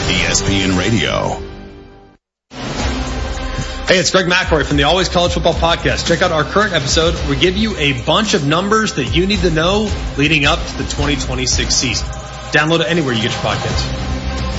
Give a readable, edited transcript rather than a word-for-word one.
ESPN Radio. Hey, it's Greg McElroy from the Always College Football Podcast. Check out our current episode. We give you a bunch of numbers that you need to know leading up to the 2026 season. Download it anywhere you get your podcasts.